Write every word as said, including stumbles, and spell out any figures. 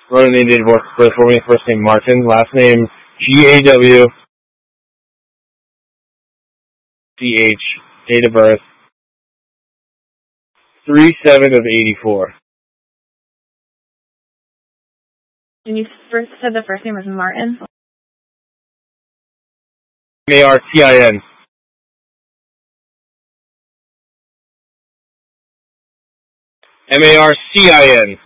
Run an Indian work for me. First name Martin. Last name G A W C H. Date of birth three seven of eighty-four. And you first said the first name was Martin? M A R T I N. M A R C I N.